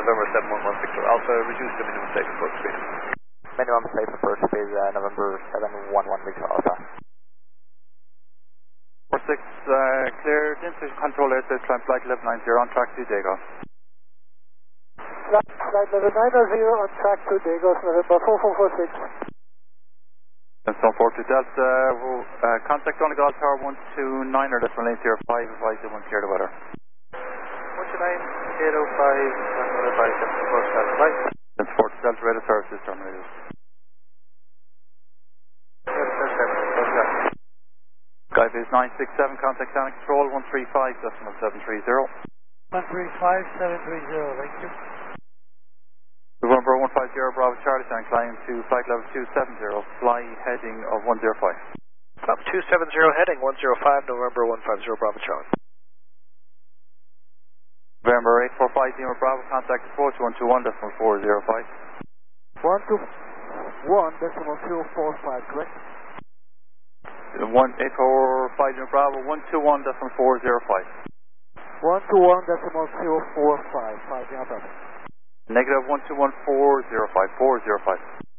November 7116 Alpha, reduce the minimum safe approach speed. Minimum safe approach speed, November 711 Victor Alpha. 46, clear, Instation Control Airspace, climb flight 1190 on track to Dagos. Flight 1190 on track to Dagos, November 4446. And so 42 Delta, contact only Golf Tower 129er, decimal 805, advise you 1 clear the weather. 129, 805, advise you 1 Delta, right? And 40 Delta, radar services terminated. Skybase 967, contact Sonic Control 135, decimal 730. 135, 730, thank you. November 150, Bravo Charlie, Sonic, climb to flight level 270, fly heading of 105. Club 270 heading 105, November 150, Bravo Charlie. November 845, Lima Bravo, contact approach 121, decimal 405. 121.245, correct? 1845, Lima Bravo, 121, decimal 405. 121.045, 5 Lima Bravo. Negative 121, 405, 405.